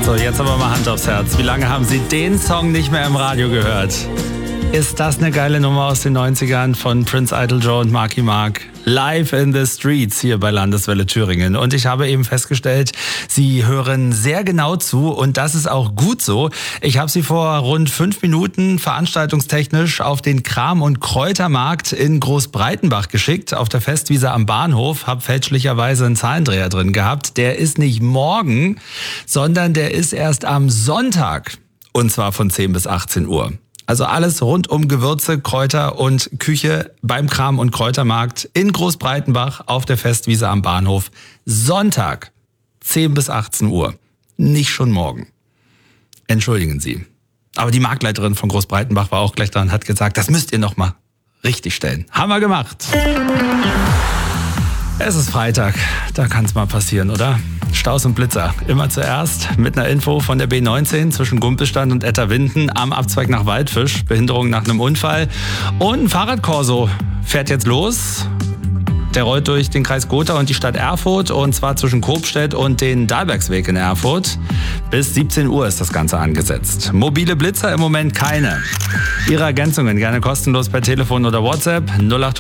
So, jetzt aber mal Hand aufs Herz. Wie lange haben Sie den Song nicht mehr im Radio gehört? Ist das eine geile Nummer aus den 90ern von Prince Idol Joe und Marky Mark? Live in the Streets hier bei Landeswelle Thüringen. Und ich habe eben festgestellt, Sie hören sehr genau zu und das ist auch gut so. Ich habe Sie vor rund 5 Minuten veranstaltungstechnisch auf den Kram- und Kräutermarkt in Großbreitenbach geschickt, auf der Festwiese am Bahnhof. Habe fälschlicherweise einen Zahlendreher drin gehabt. Der ist nicht morgen, sondern der ist erst am Sonntag. Und zwar von 10 bis 18 Uhr. Also alles rund um Gewürze, Kräuter und Küche beim Kram- und Kräutermarkt in Großbreitenbach auf der Festwiese am Bahnhof. Sonntag, 10 bis 18 Uhr. Nicht schon morgen. Entschuldigen Sie. Aber die Marktleiterin von Großbreitenbach war auch gleich da und hat gesagt, das müsst ihr noch mal richtig stellen. Haben wir gemacht. Es ist Freitag, da kann es mal passieren, oder? Staus und Blitzer. Immer zuerst mit einer Info von der B19 zwischen Gumpelstand und Etterwinden am Abzweig nach Waldfisch. Behinderung nach einem Unfall. Und ein Fahrradkorso fährt jetzt los. Der rollt durch den Kreis Gotha und die Stadt Erfurt und zwar zwischen Kopstedt und den Dahlbergsweg in Erfurt. Bis 17 Uhr ist das Ganze angesetzt. Mobile Blitzer im Moment keine. Ihre Ergänzungen gerne kostenlos per Telefon oder WhatsApp 08